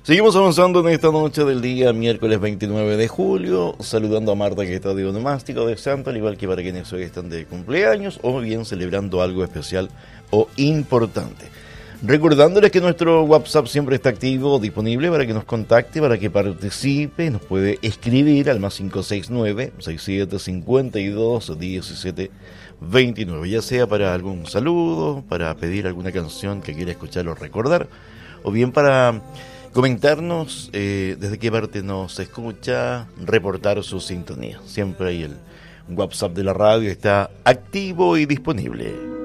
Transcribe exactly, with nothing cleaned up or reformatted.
Seguimos avanzando en esta noche del día, miércoles veintinueve de julio, saludando a Marta que está de onomástico de santo, al igual que para quienes hoy están de cumpleaños o bien celebrando algo especial o importante. Recordándoles que nuestro WhatsApp siempre está activo, disponible para que nos contacte, para que participe, nos puede escribir al más cinco seis nueve, sesenta y siete, cincuenta y dos, diecisiete, veintinueve, ya sea para algún saludo, para pedir alguna canción que quiera escuchar o recordar, o bien para comentarnos eh, desde qué parte nos escucha, reportar su sintonía. Siempre ahí el WhatsApp de la radio está activo y disponible.